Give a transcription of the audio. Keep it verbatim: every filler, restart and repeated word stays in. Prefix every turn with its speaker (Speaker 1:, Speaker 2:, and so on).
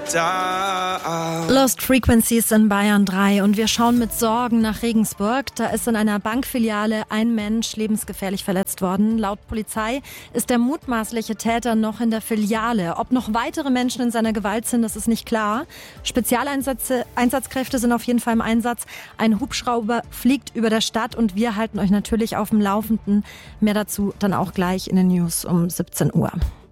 Speaker 1: Lost Frequencies in Bayern drei und wir schauen mit Sorgen nach Regensburg. Da ist in einer Bankfiliale ein Mensch lebensgefährlich verletzt worden. Laut Polizei ist der mutmaßliche Täter noch in der Filiale. Ob noch weitere Menschen in seiner Gewalt sind, das ist nicht klar. Spezialeinsätze, Einsatzkräfte sind auf jeden Fall im Einsatz. Ein Hubschrauber fliegt über der Stadt und wir halten euch natürlich auf dem Laufenden. Mehr dazu dann auch gleich in den News um siebzehn Uhr.